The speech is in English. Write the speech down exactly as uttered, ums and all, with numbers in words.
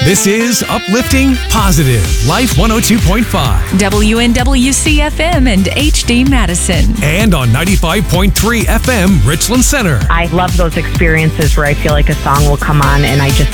This is Uplifting Positive Life one oh two point five. W N W C F M and H D Madison. And on ninety-five point three F M Richland Center. I love those experiences where I feel like a song will come on and I just